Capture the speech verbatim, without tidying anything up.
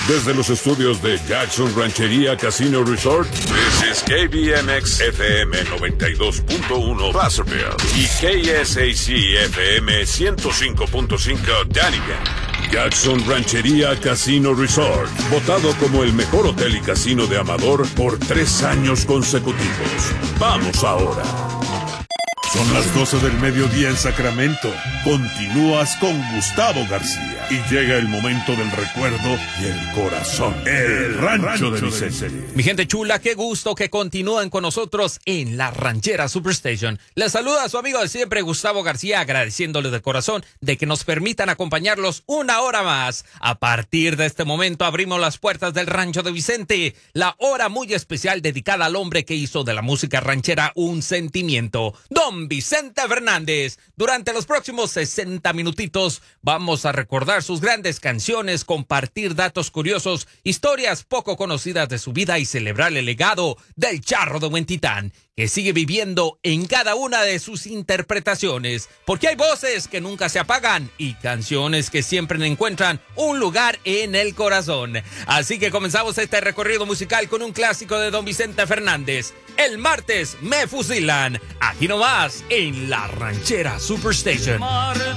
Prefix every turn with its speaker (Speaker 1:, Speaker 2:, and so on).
Speaker 1: Desde los estudios de Jackson Ranchería Casino Resort, this is K B M X F M noventa y dos punto uno Placerville y K S A C F M ciento cinco punto cinco Dunnigan. Jackson Ranchería Casino Resort, votado como el mejor hotel y casino de Amador por tres años consecutivos. Vamos ahora. Son las doce del mediodía en Sacramento. Continúas con Gustavo García. Y llega el momento del recuerdo y el corazón. El Rancho de Vicente.
Speaker 2: Mi gente chula, qué gusto que continúen con nosotros en la Ranchera Superstation. Les saluda a su amigo de siempre, Gustavo García, agradeciéndoles de corazón de que nos permitan acompañarlos una hora más. A partir de este momento abrimos las puertas del Rancho de Vicente, la hora muy especial dedicada al hombre que hizo de la música ranchera un sentimiento, Don Vicente Fernández. Durante los próximos sesenta minutitos vamos a recordar sus grandes canciones, compartir datos curiosos, historias poco conocidas de su vida y celebrar el legado del Charro de Huentitán, que sigue viviendo en cada una de sus interpretaciones, porque hay voces que nunca se apagan y canciones que siempre encuentran un lugar en el corazón. Así que comenzamos este recorrido musical con un clásico de Don Vicente Fernández. El martes me fusilan, aquí nomás en la Ranchera Superstation.